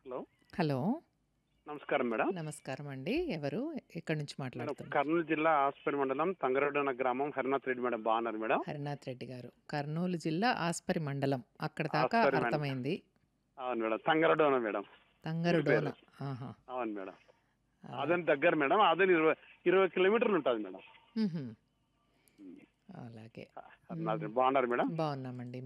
Hello. Hello. నమస్కారం madam. నమస్కారం అండి. ఎవరు? ఎక్కడి నుంచి మేడం మాట్లాడుతున్నారు? కర్నూలు జిల్లా ఆస్పరి మండలం తంగరడోన గ్రామం హరినాథ్ రెడ్డి మేడం బాగున్నారు మేడం? హరినాథ్ రెడ్డి గారు. కర్నూలు జిల్లా ఆస్పరి మండలం. అక్కడి దాకా ఆస్పరి మేడం. అర్థమైంది. అవును మేడం. తంగరడోన మేడం. ఊరి తంగరుడోన. పేరు. ఆహా! అవును మేడం. అలా. అదని దగ్గర మేడం. అదని 20 కిలోమీటర్లు ఉంటుంది మేడం. హుహు. అలాగే. హరినాథ్ రెడ్డి బాగున్నారు మేడం? బాగున్నామండి.